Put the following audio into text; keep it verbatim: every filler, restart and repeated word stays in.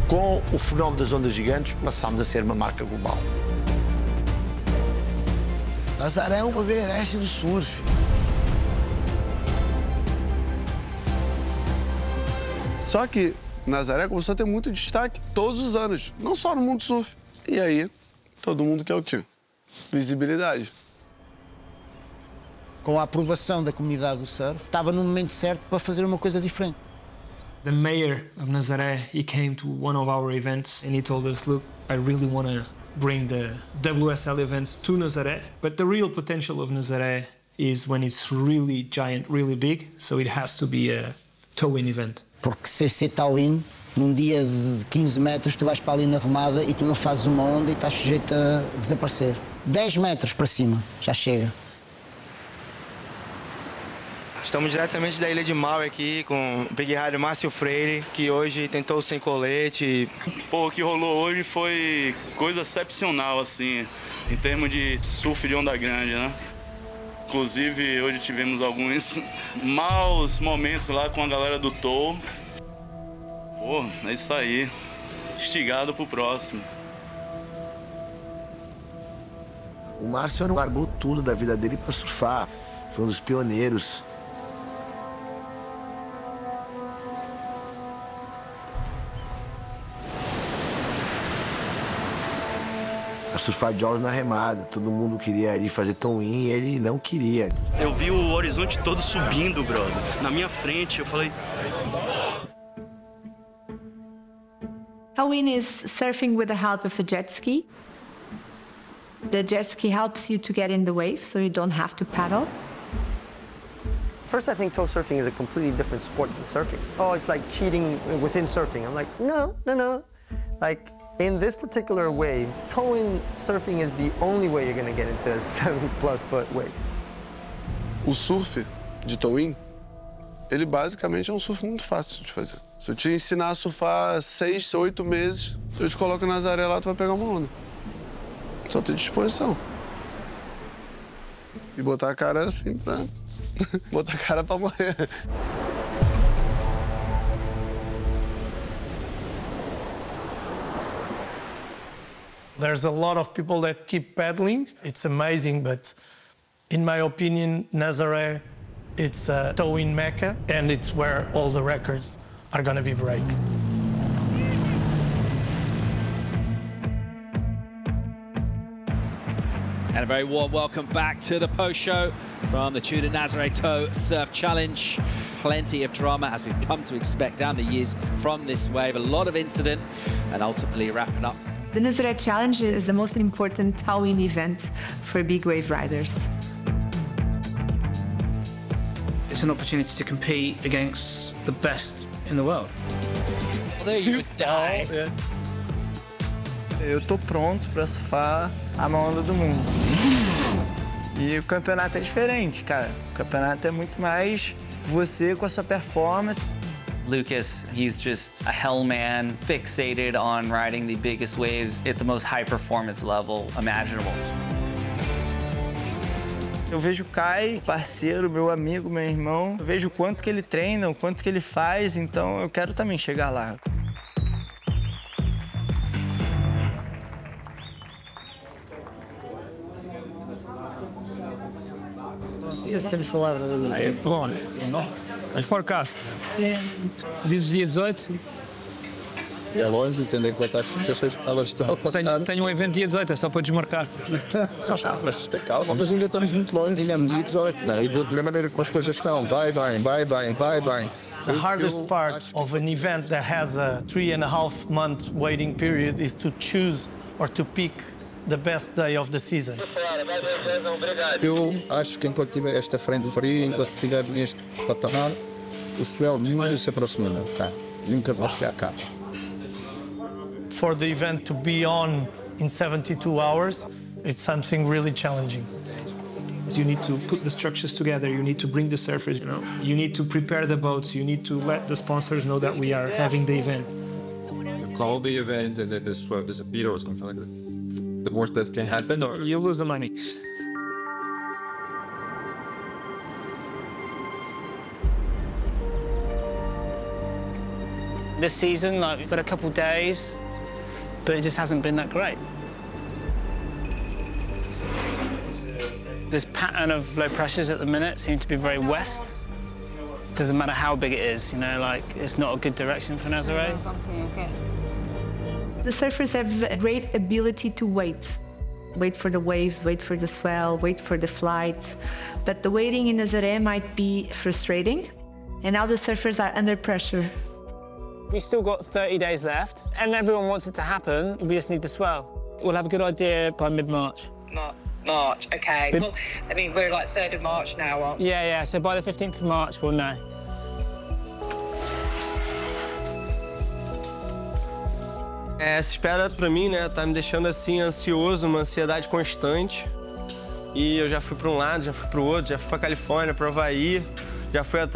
Com o fenómeno das ondas gigantes, passámos a ser uma marca global. Nazaré é o Everest do surf. Só que Nazaré começou a ter muito destaque todos os anos, não só no mundo surf. E aí, todo mundo quer o quê? Visibilidade. Com a aprovação da comunidade do surf, estava no momento certo para fazer uma coisa diferente. The mayor of Nazaré, he came to one of our events and he told us, look, I really want to bring the W S L events to Nazaré, but the real potential of Nazaré is when it's really giant, really big, so it has to be a tow-in event. Porque C C Towin, num dia de quinze metros, tu vais para ali na remada e tu não fazes uma onda e estás sujeito a desaparecer. dez metros para cima, já chega. Estamos diretamente da Ilha de Maui aqui com o Big Rider Márcio Freire, que hoje tentou sem colete. Pô, o que rolou hoje foi coisa excepcional, assim, em termos de surf de onda grande, né? Inclusive, hoje tivemos alguns maus momentos lá com a galera do tow. Pô, é isso aí. Instigado pro próximo. O Márcio largou tudo da vida dele para surfar. Foi um dos pioneiros. A surfar Jaws na remada. Todo mundo queria ir fazer tow-in e ele não queria. Eu vi o horizonte todo subindo, brother. Na minha frente, eu falei... Tow-in is surfing with the help of a jet ski. The jet ski helps you to get in the wave, so you don't have to paddle. First, I think tow surfing is a completely different sport than surfing. Oh, it's like cheating within surfing. I'm like, no, no, no. Like, in this particular wave, tow-in surfing is the only way you're going to get into a seven plus foot wave. O surf de tow-in, ele basicamente é um surf muito fácil de fazer. Se eu te ensinar a surfar seis, oito meses, eu te coloco na Nazaré lá, tu vai pegar uma onda. Só ter disposição. E botar a cara assim pra... botar a cara pra morrer. There's a lot of people that keep paddling. It's amazing, but in my opinion, Nazaré, it's a tow-in mecca, and it's where all the records are gonna be break. And a very warm welcome back to the post-show from the Tudor Nazaré Tow Surf Challenge. Plenty of drama, as we've come to expect down the years from this wave. A lot of incident, and ultimately wrapping up. The Nazaré Challenge is the most important tow-in event for big wave riders. It's an opportunity to compete against the best in the world. Well, there you would die. Eu tô pronto para surfar a maior onda do mundo. E o campeonato é diferente, cara. O campeonato é muito mais você com a sua performance. Lucas, he's just a hell man, fixated on riding the biggest waves at the most high performance level imaginable. Eu vejo o Kai, parceiro, meu amigo, meu irmão. Eu vejo o quanto que ele treina, o quanto que ele faz, então eu quero também chegar lá. Aí, bom, as forecast. Dizes dia dezoito? É longe, entender quantas situações elas estão a passar. Tenho, tenho um evento dia dezoito, é só para desmarcar. Mas calma, mas ainda estamos muito longe, ainda é dia dezoito. Não, e da maneira como as coisas estão, vai, vai, vai, vai, vai, vai. The hardest part of an event that has a three and a half month waiting period is to choose or to pick the best day of the season. Eu acho que enquanto tiver esta frente fria, enquanto estiver neste patamar, o swell nunca se aproxima não, cá. Nunca vai chegar cá. For the event to be on in seventy-two hours, it's something really challenging. You need to put the structures together, you need to bring the surfers, you know, you need to prepare the boats, you need to let the sponsors know that we are having the event. You call the event and then the swell disappears or something like that. The worst that can happen, or you lose the money. this season, like we've had a couple days, but it just hasn't been that great. This pattern of low pressures at the minute seems to be very west. Doesn't matter how big it is, you know, like it's not a good direction for Nazaré. The surfers have a great ability to wait. Wait for the waves, wait for the swell, wait for the flights. But the waiting in Nazaré might be frustrating. And now the surfers are under pressure. We've still got thirty days left, and everyone wants it to happen. We just need the swell. We'll have a good idea by mid-March. Mar March, okay. Mid Well, I mean, we're like third of March now, aren't we? Yeah, yeah, so by the fifteenth of March, we'll know. Essa espera pra mim, né, tá me deixando assim ansioso, uma ansiedade constante. E eu já fui para um lado, já fui para o outro, já fui para Califórnia, para o Havaí, já fui atrás